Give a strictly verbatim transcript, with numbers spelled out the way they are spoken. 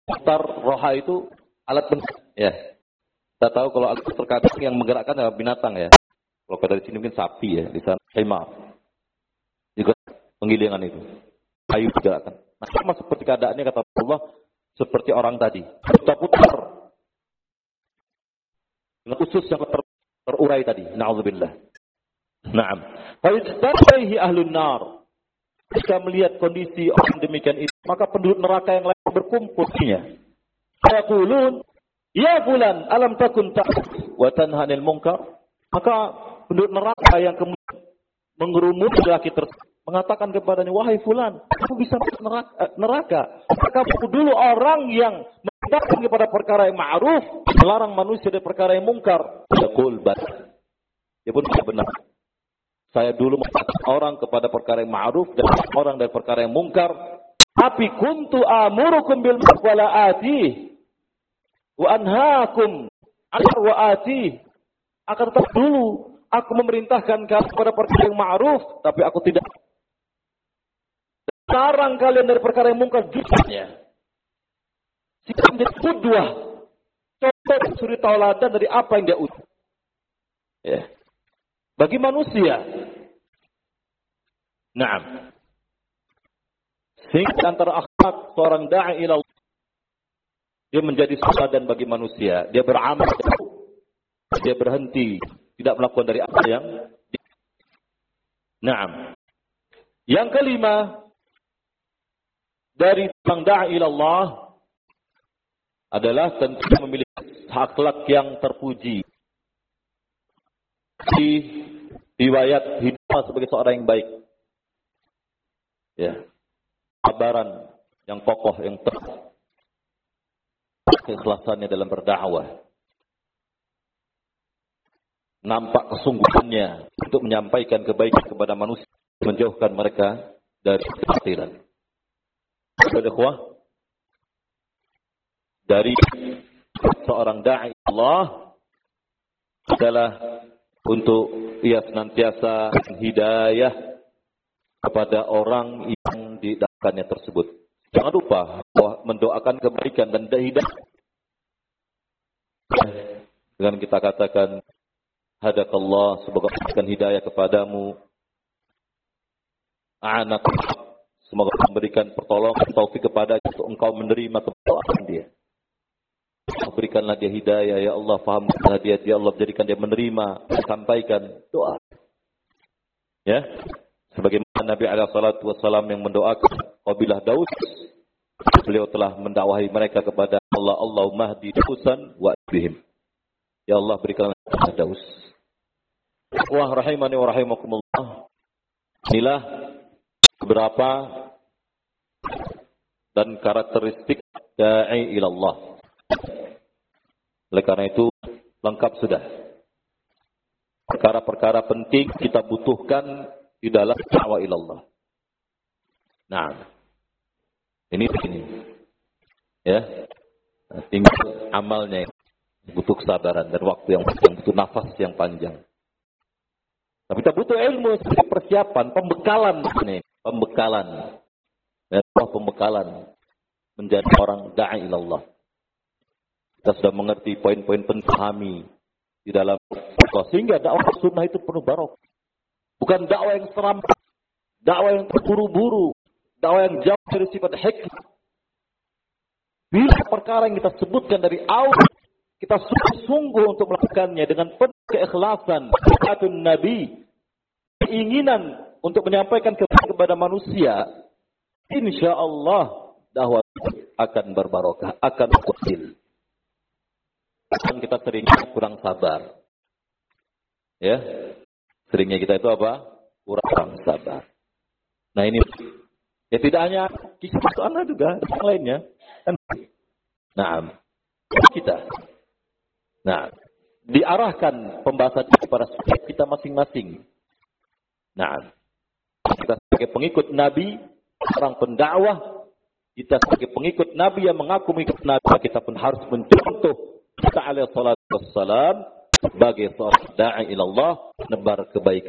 putar roha itu alat benda. Ya. Kita tahu kalau alat terkadang yang menggerakkan adalah binatang ya. Kalau dari sini mungkin sapi ya, di sana himar. Juga penggilingan itu. Kayu digerakkan. Nah, sama seperti keadaannya kata Allah seperti orang tadi. Putar-putar. Dengan usus yang ter, terurai tadi. Na'udzubillah. Naam. Fa idh ahlun nar. Jika melihat kondisi orang demikian itu, maka penduduk neraka yang lain berkumpul padanya. Yaqulun, ya fulan, alam takun ta'mur wa tanha 'anil munkar? Maka penduduk neraka yang kemudian mengerumuni laki tersebut mengatakan kepadanya, wahai fulan, kamu bisa masuk neraka, neraka. Kamu dulu orang yang memerintahkan kepada perkara yang ma'ruf, melarang manusia dari perkara yang mungkar. Yaqul bal. Ya pun tidak benar. Saya dulu mengatakan orang kepada perkara yang ma'ruf dan orang dari perkara yang mungkar. Tapi kuntu amurukum bil ma'ruf wa la atih. Wa anhaakum 'anil wa atih. Akan tetap dulu aku memerintahkan kalian kepada perkara yang ma'ruf, tapi aku tidak larang kalian dari perkara yang mungkar juga. Jika menjadi qudwah, contoh suri tauladan dari apa yang dia ucap. Ya. Bagi manusia. Naam. Sehingga antara akhlak seorang da'i ila Allah, dia menjadi teladan bagi manusia. Dia beramal, dia berhenti, tidak melakukan dari apa yang Naam. Yang kelima, dari seorang da'i ila Allah adalah tentu memiliki akhlak yang terpuji. Di riwayat hidup sebagai seorang yang baik. Ya. Kesabaran yang kokoh, yang tegas. Keikhlasannya dalam berdakwah. Nampak kesungguhannya untuk menyampaikan kebaikan kepada manusia, menjauhkan mereka dari kebatilan. Ikhwah, dari seorang da'i Allah adalah untuk ia senantiasa hidayah kepada orang yang didakwahkannya tersebut. Jangan lupa mendoakan kebaikan dan hidayah. Dengan kita katakan, hadakallah, semoga memberikan hidayah kepadamu. Anak, semoga memberikan pertolongan taufik kepadanya untuk engkau menerima kebenaran dia. Berikanlah dia hidayah, ya Allah, fahamkanlah dia, ya Allah, jadikan dia menerima, sampaikan doa. Ya, sebagaimana Nabi alaihi salatu wassalam yang mendoakan kabilah Daus, beliau telah mendakwahi mereka kepada Allah, Allahumma hdi Dausan wa bihim. Ya Allah, berikanlah Daus. Wah rahimani wa rahimakumullah. Inilah beberapa dan karakteristik da'i ila Allah. Oleh karena itu lengkap sudah. Perkara-perkara penting kita butuhkan di dalam dakwah ila Allah. Nah, ini begini. Ya. Nah, tinggal amalnya butuh kesabaran dan waktu yang panjang, butuh nafas yang panjang. Tapi kita butuh ilmu sebagai persiapan, pembekalan ini, pembekalan. Ya, pembekalan menjadi orang da'i ila Allah. Kita sudah mengerti poin-poin penting kami di dalam dakwah, sehingga dakwah sunnah itu penuh barokah. Bukan dakwah yang seram, dakwah yang terburu-buru, dakwah yang jauh dari sifat hikmah. Bila perkara yang kita sebutkan dari awal, kita sungguh-sungguh untuk melakukannya dengan penuh keikhlasan, keinginan Nabi, keinginan untuk menyampaikan kepada manusia, insya Allah dakwah akan berbarokah, akan berhasil. Kan kita seringnya kurang sabar. Ya. Seringnya kita itu apa? Kurang sabar. Nah ini, ya tidak hanya kisah Anda juga, yang lainnya. Nah, kita. Nah, diarahkan pembahasan kepada subjek kita masing-masing. Nah, kita sebagai pengikut Nabi, orang pendakwah, kita sebagai pengikut Nabi yang mengaku mengikut Nabi, kita pun harus mencontoh kita alaihi salatu wassalam sebagai seorang da'i ila Allah, nebar kebaikan